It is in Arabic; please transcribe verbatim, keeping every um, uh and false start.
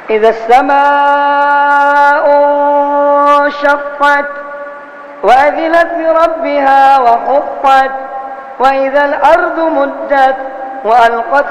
إذا السماء انشقت وأذنت لربها وحقت وإذا الأرض مدت وألقت